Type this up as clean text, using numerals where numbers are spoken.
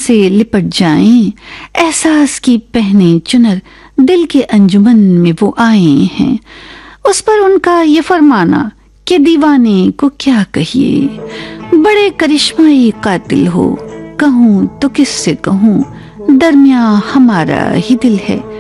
से लिपट जाएं, एहसास की पहने चुनर दिल के अंजुमन में वो आए हैं। उस पर उनका ये फरमाना कि दीवाने को क्या कहिए, बड़े करिश्माई कातिल हो, कहूँ तो किससे कहूँ, दरमिया हमारा ही दिल है।